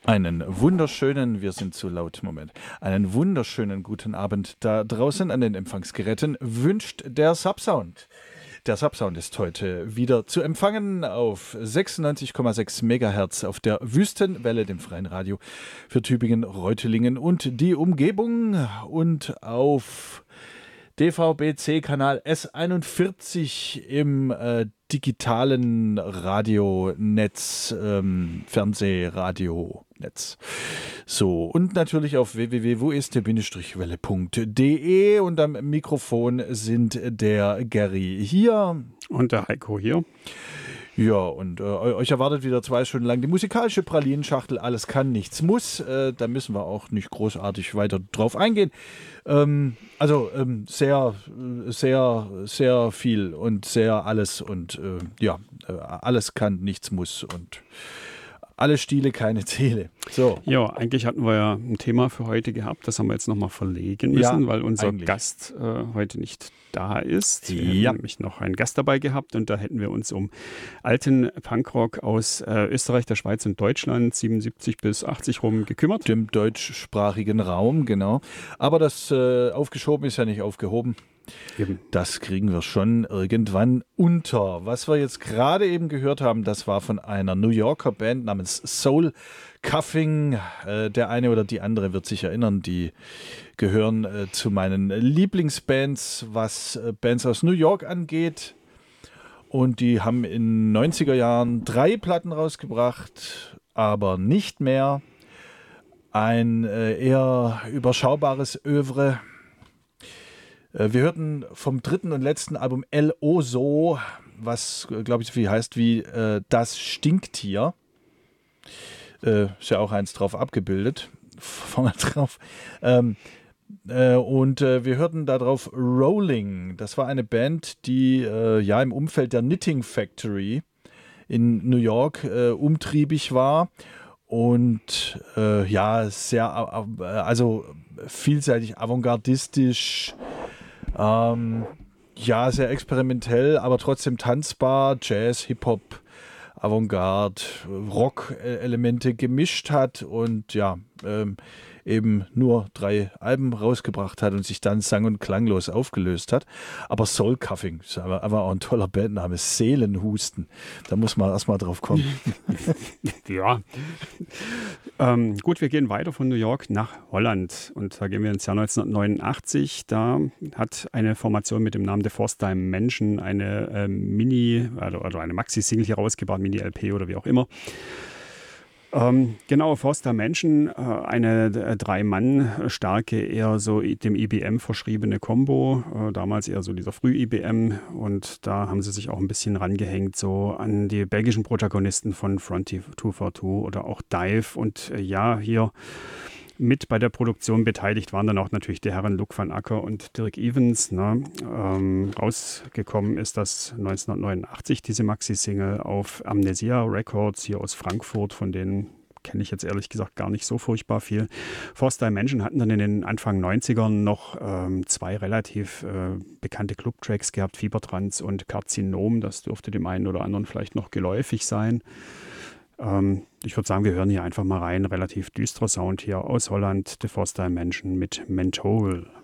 Einen wunderschönen, wir sind zu laut, Moment, einen wunderschönen guten Abend da draußen an den Empfangsgeräten wünscht der Subsound. Der Subsound ist heute wieder zu empfangen auf 96,6 Megahertz auf der Wüstenwelle, dem freien Radio für Tübingen, Reutlingen und die Umgebung und auf DVB-C-Kanal S41 im digitalen Radionetz, Fernsehradionetz. So, und natürlich auf www.woist-welle.de und am Mikrofon sind der Gary hier. Und der Heiko hier. Ja, und euch erwartet wieder 2 Stunden lang die musikalische Pralinenschachtel. Alles kann, nichts muss. Da müssen wir auch nicht großartig weiter drauf eingehen. Sehr, sehr, sehr viel und sehr alles und alles kann, nichts muss und alle Stiele, keine Ziele. So. Ja, eigentlich hatten wir ja ein Thema für heute gehabt, das haben wir jetzt nochmal verlegen müssen, weil unser Gast heute nicht da ist. Wir haben nämlich noch einen Gast dabei gehabt und da hätten wir uns um alten Punkrock aus Österreich, der Schweiz und Deutschland, 77 bis 80 rum gekümmert. Dem deutschsprachigen Raum, genau. Aber das aufgeschoben ist ja nicht aufgehoben. Eben. Das kriegen wir schon irgendwann unter. Was wir jetzt gerade eben gehört haben, das war von einer New Yorker Band namens Soul Coughing. Der eine oder die andere wird sich erinnern, die gehören zu meinen Lieblingsbands, was Bands aus New York angeht. Und die haben in den 90er Jahren 3 Platten rausgebracht, aber nicht mehr. Ein eher überschaubares Övre. Wir hörten vom 3. und letzten Album L.O.S.O., was, glaube ich, so viel heißt wie Das Stinktier. Ist ja auch eins drauf abgebildet. Vorne drauf. Wir hörten da drauf Rolling. Das war eine Band, die im Umfeld der Knitting Factory in New York umtriebig war. Und sehr, vielseitig avantgardistisch, sehr experimentell, aber trotzdem tanzbar, Jazz, Hip-Hop, Avantgarde, Rock-Elemente gemischt hat und eben nur 3 Alben rausgebracht hat und sich dann sang- und klanglos aufgelöst hat. Aber Soul Coughing ist aber auch ein toller Bandname. Seelenhusten. Da muss man erstmal drauf kommen. Ja. Gut, wir gehen weiter von New York nach Holland. Und da gehen wir ins Jahr 1989. Da hat eine Formation mit dem Namen The Fourth Dimension eine eine Maxi-Single hier rausgebracht, Mini-LP oder wie auch immer. Fourth Dimension, eine 3-Mann-starke, eher so dem IBM verschriebene Combo, damals eher so dieser Früh-IBM und da haben sie sich auch ein bisschen rangehängt so an die belgischen Protagonisten von Front 242 oder auch Dive und hier mit bei der Produktion beteiligt waren dann auch natürlich die Herren Luc van Acker und Dirk Evans. Rausgekommen ist das 1989, diese Maxi-Single auf Amnesia Records hier aus Frankfurt, von denen kenne ich jetzt ehrlich gesagt gar nicht so furchtbar viel. Fourth Dimension hatten dann in den Anfang 90ern noch 2 relativ bekannte Club-Tracks gehabt, Fiebertrans und Karzinom. Das dürfte dem einen oder anderen vielleicht noch geläufig sein. Ich würde sagen, wir hören hier einfach mal rein. Relativ düsterer Sound hier aus Holland, The Fourth Dimension mit Menthol.